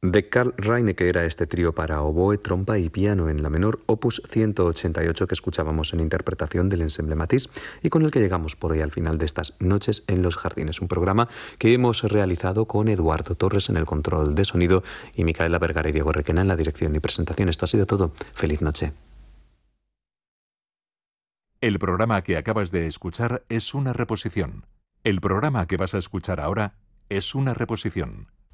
De Karl Reinecke era este trío para oboe, trompa y piano en la menor, opus 188, que escuchábamos en interpretación del Ensemble Matisse y con el que llegamos por hoy al final de estas Noches en los Jardines, un programa que hemos realizado con Eduardo Torres en el control de sonido y Micaela Vergara y Diego Requena en la dirección y presentación. Esto ha sido todo. Feliz noche. El programa que acabas de escuchar es una reposición. El programa que vas a escuchar ahora es una reposición.